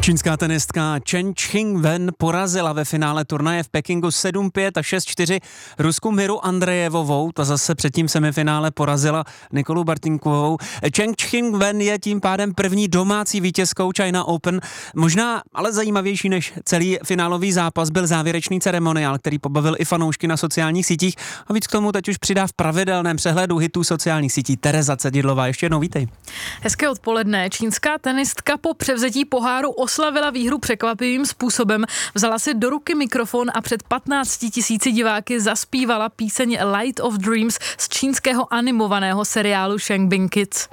Čínská tenistka Chen Qingwen porazila ve finále turnaje v Pekingu 7-5 a 6-4 Rusku Miru Andrejevovou. Ta zase předtím semifinále porazila Nikolu Bartinkovou. Chen Qingwen je tím pádem první domácí vítězkou China Open. Možná ale zajímavější než celý finálový zápas byl závěrečný ceremoniál, který pobavil i fanoušky na sociálních sítích. A víc k tomu teď už přidá v pravidelném přehledu hitů sociálních sítí Tereza Cedidlová. Ještě jednou vítej. Hezké odpoledne. Čínská tenistka po převzetí poháru oslavila výhru překvapivým způsobem. Vzala si do ruky mikrofon a před 15 000 diváky zaspívala píseň Light of Dreams z čínského animovaného seriálu Shang Bing Kids.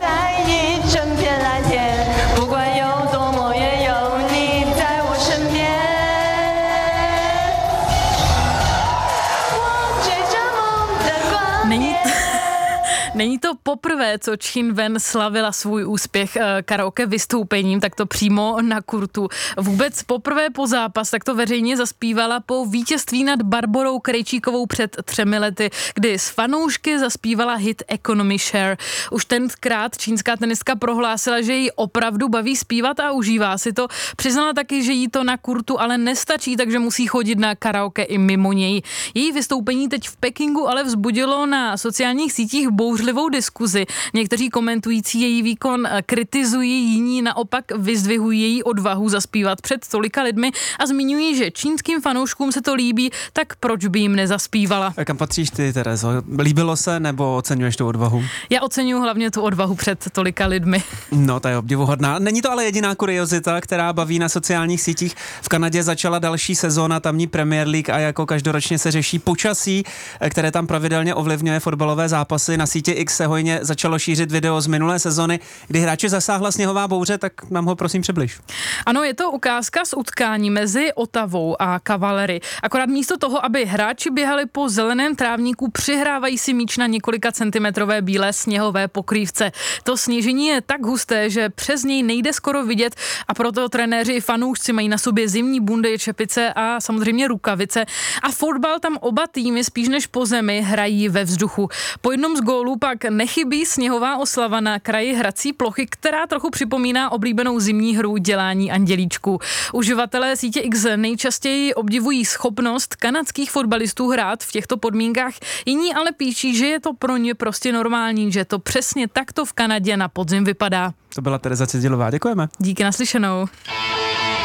Není to poprvé, co Qingwen slavila svůj úspěch karaoke vystoupením, tak to přímo na kurtu. Vůbec poprvé po zápas tak to veřejně zaspívala po vítězství nad Barborou Krejčíkovou před 3 lety, kdy s fanoušky zaspívala hit Economy Share. Už tenkrát čínská tenistka prohlásila, že ji opravdu baví zpívat a užívá si to. Přiznala taky, že jí to na kurtu ale nestačí, takže musí chodit na karaoke i mimo něj. Její vystoupení teď v Pekingu ale vzbudilo na sociálních sítích bouřlivou diskuzi. Někteří komentující její výkon kritizují, jiní naopak vyzdvihují její odvahu zaspívat před tolika lidmi a zmiňují, že čínským fanouškům se to líbí, tak proč by jim nezaspívala? A kam patříš ty, Terezo? Líbilo se nebo oceňuješ tu odvahu? Já oceňuji hlavně tu odvahu před tolika lidmi. No, ta je obdivuhodná. Není to ale jediná kuriozita, která baví na sociálních sítích. V Kanadě začala další sezóna tamní Premier League a jako každoročně se řeší počasí, které tam pravidelně ovlivňuje fotbalové zápasy. Na síti X se hojně začalo šířit video z minulé sezony, kdy hráče zasáhla sněhová bouře, tak nám ho prosím přibliž. Ano, je to ukázka z utkání mezi Ottawou a Cavalry. Akorát místo toho, aby hráči běhali po zeleném trávníku, přihrávají si míč na několika centimetrové bílé sněhové pokrývce. To sněžení je tak husté, že přes něj nejde skoro vidět a proto trenéři i fanoušci mají na sobě zimní bundy, čepice a samozřejmě rukavice. A fotbal tam oba týmy spíš než po zemi hrají ve vzduchu. Po jednom z gólů pak nechybí sněhová oslava na kraji hrací plochy, která trochu připomíná oblíbenou zimní hru Dělání andělíčků. Uživatelé sítě X nejčastěji obdivují schopnost kanadských fotbalistů hrát v těchto podmínkách. Jiní ale píší, že je to pro ně prostě normální, že to přesně takto v Kanadě na podzim vypadá. To byla Tereza Cedilová, děkujeme. Díky, naslyšenou.